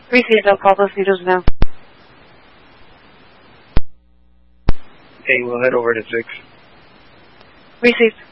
Received. I'll call those needles now. Okay, we'll head over to 6. Received.